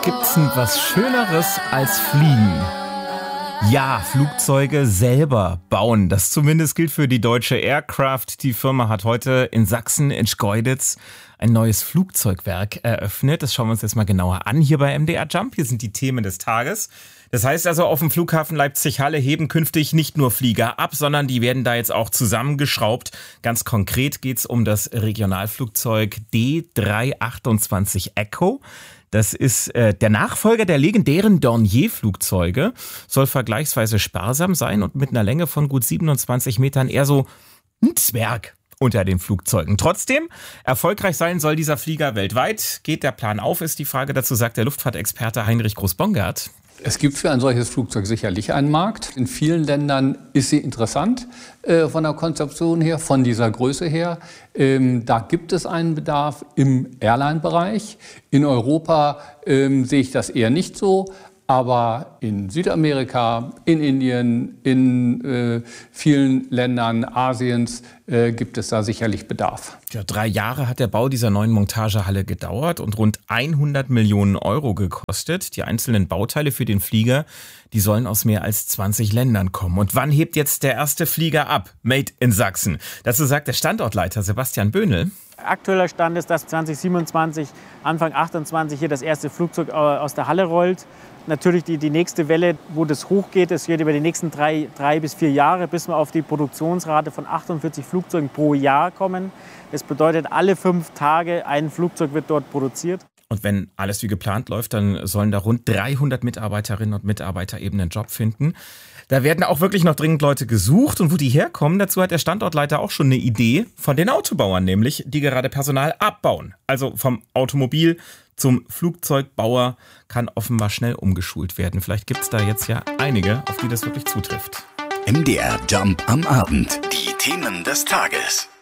Gibt's denn was Schöneres als Fliegen? Ja, Flugzeuge selber bauen. Das zumindest gilt für die Deutsche Aircraft. Die Firma hat heute in Sachsen, in Schkeuditz, ein neues Flugzeugwerk eröffnet. Das schauen wir uns jetzt mal genauer an hier bei MDR Jump. Hier sind die Themen des Tages. Das heißt also, auf dem Flughafen Leipzig-Halle heben künftig nicht nur Flieger ab, sondern die werden da jetzt auch zusammengeschraubt. Ganz konkret geht's um das Regionalflugzeug D328 Echo. Das ist der Nachfolger der legendären Dornier-Flugzeuge, soll vergleichsweise sparsam sein und mit einer Länge von gut 27 Metern eher so ein Zwerg unter den Flugzeugen. Trotzdem, erfolgreich sein soll dieser Flieger weltweit. Geht der Plan auf, ist die Frage. Dazu sagt der Luftfahrtexperte Heinrich Groß-Bongert. Es gibt für ein solches Flugzeug sicherlich einen Markt. In vielen Ländern ist sie interessant von der Konzeption her, von dieser Größe her. Da gibt es einen Bedarf im Airline-Bereich. In Europa sehe ich das eher nicht so. Aber in Südamerika, in Indien, in vielen Ländern Asiens gibt es da sicherlich Bedarf. Ja, 3 Jahre hat der Bau dieser neuen Montagehalle gedauert und rund 100 Millionen Euro gekostet. Die einzelnen Bauteile für den Flieger, die sollen aus mehr als 20 Ländern kommen. Und wann hebt jetzt der erste Flieger ab? Made in Sachsen. Dazu sagt der Standortleiter Sebastian Böhnel. Aktueller Stand ist, dass 2027, Anfang 28 hier das erste Flugzeug aus der Halle rollt. Natürlich die nächste Welle, wo das hochgeht, das geht über die nächsten 3 bis 4 Jahre, bis wir auf die Produktionsrate von 48 Flugzeugen pro Jahr kommen. Das bedeutet, alle 5 Tage ein Flugzeug wird dort produziert. Und wenn alles wie geplant läuft, dann sollen da rund 300 Mitarbeiterinnen und Mitarbeiter eben einen Job finden. Da werden auch wirklich noch dringend Leute gesucht. Und wo die herkommen, dazu hat der Standortleiter auch schon eine Idee von den Autobauern, nämlich die gerade Personal abbauen. Also vom Automobil zum Flugzeugbauer kann offenbar schnell umgeschult werden. Vielleicht gibt es da jetzt ja einige, auf die das wirklich zutrifft. MDR Jump am Abend. Die Themen des Tages.